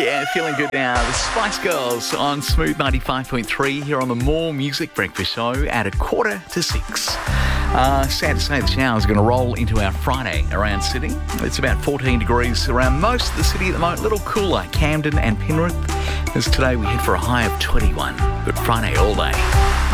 Yeah, feeling good now. The Spice Girls on Smooth 95.3 here on the More Music Breakfast Show at 5:45. Sad to say the showers are going to roll into our Friday around Sydney. It's about 14 degrees around most of the city at the moment. A little cooler, Camden and Penrith. As today we head for a high of 21. Good Friday all day.